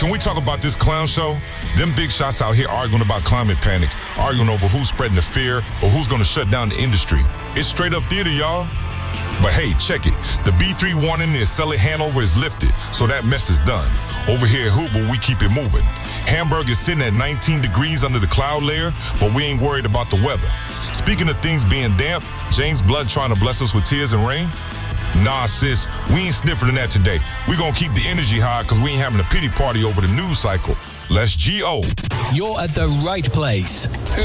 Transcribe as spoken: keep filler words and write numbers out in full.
Can we talk about this clown show? Them big shots out here arguing about climate panic, arguing over who's spreading the fear or who's going to shut down the industry. It's straight up theater, y'all. But hey, check it. The B three warning and accelerate handover is lifted, so that mess is done. Over here at Huber, we keep it moving. Hamburg is sitting at nineteen degrees under the cloud layer, but we ain't worried about the weather. Speaking of things being damp, James Blood trying to bless us with tears and rain? Nah, sis, we ain't sniffing that today. We gonna keep the energy high because we ain't having a pity party over the news cycle. Let's G O. You're at the right place.